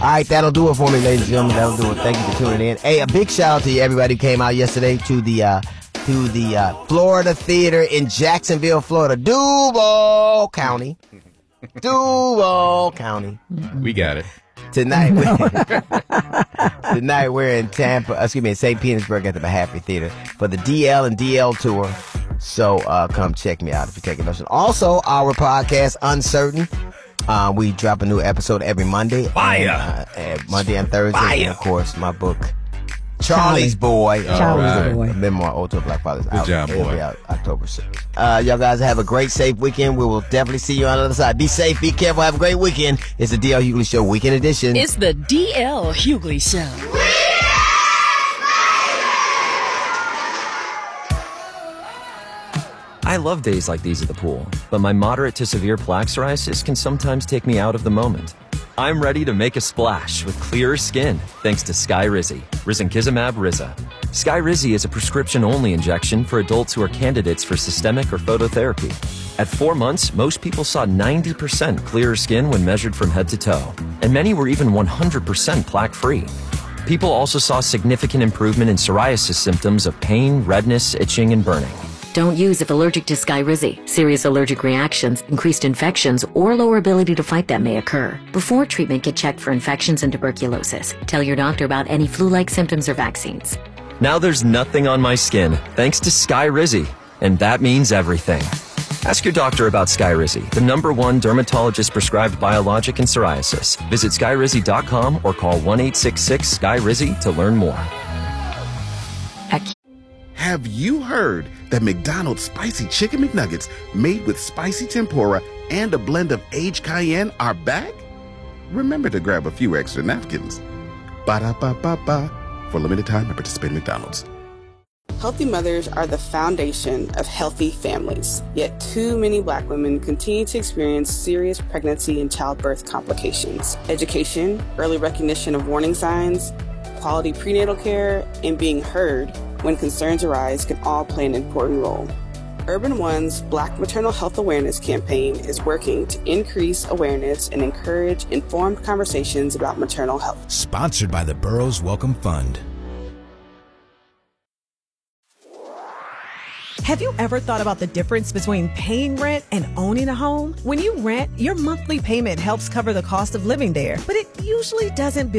right, that'll do it for me, ladies and gentlemen. That'll do it. Thank you for tuning in. Hey, a big shout out to everybody who came out yesterday to the Florida Theater in Jacksonville, Florida, Duval County. Duval County. We got it. Tonight we're in St. Petersburg at the Mahaffey Theater for the DL and DL tour. So come check me out if you're taking notes. Also, our podcast, Uncertain. We drop a new episode every Monday. Fire! Monday and Thursday. Fire. And, of course, my book, Charlie's Boy. Charlie's Boy. Memoir, Old to Black Fathers. Good job, boy. It'll be out October 6th. Y'all guys have a great, safe weekend. We will definitely see you on the other side. Be safe, be careful, have a great weekend. It's the D.L. Hughley Show Weekend Edition. It's the D.L. Hughley Show. I love days like these at the pool, but my moderate to severe plaque psoriasis can sometimes take me out of the moment. I'm ready to make a splash with clearer skin thanks to Skyrizi, Risankizumab Riza. Skyrizi is a prescription-only injection for adults who are candidates for systemic or phototherapy. At 4 months, most people saw 90% clearer skin when measured from head to toe, and many were even 100% plaque-free. People also saw significant improvement in psoriasis symptoms of pain, redness, itching, and burning. Don't use if allergic to Skyrizi. Serious allergic reactions, increased infections, or lower ability to fight them may occur. Before treatment, get checked for infections and tuberculosis. Tell your doctor about any flu-like symptoms or vaccines. Now there's nothing on my skin thanks to Skyrizi, and that means everything. Ask your doctor about Skyrizi, the #1 dermatologist-prescribed biologic in psoriasis. Visit Skyrizi.com or call 1-866-SKYRIZI to learn more. Have you heard that McDonald's Spicy Chicken McNuggets made with spicy tempura and a blend of aged cayenne are back? Remember to grab a few extra napkins. Ba-da-ba-ba-ba. For limited time at participating McDonald's. Healthy mothers are the foundation of healthy families. Yet too many Black women continue to experience serious pregnancy and childbirth complications. Education, early recognition of warning signs, quality prenatal care, and being heard when concerns arise can all play an important role. Urban One's Black Maternal Health Awareness campaign is working to increase awareness and encourage informed conversations about maternal health. Sponsored by the Burroughs Welcome Fund. Have you ever thought about the difference between paying rent and owning a home? When you rent, your monthly payment helps cover the cost of living there, but it usually doesn't